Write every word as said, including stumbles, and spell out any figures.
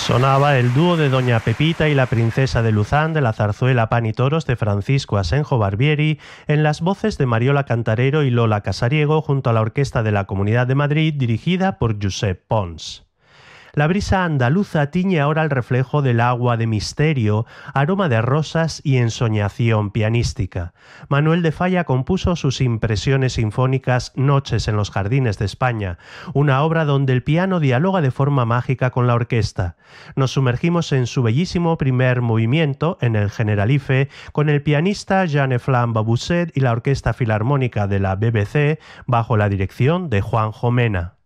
Sonaba el dúo de Doña Pepita y la princesa de Luzán de la zarzuela Pan y Toros de Francisco Asenjo Barbieri, en las voces de Mariola Cantarero y Lola Casariego, junto a la Orquesta de la Comunidad de Madrid dirigida por Josep Pons. La brisa andaluza tiñe ahora el reflejo del agua de misterio, aroma de rosas y ensoñación pianística. Manuel de Falla compuso sus impresiones sinfónicas Noches en los Jardines de España, una obra donde el piano dialoga de forma mágica con la orquesta. Nos sumergimos en su bellísimo primer movimiento, en el Generalife, con el pianista Jean-Eflain Babusset y la Orquesta Filarmónica de la B B C, bajo la dirección de Juanjo Mena.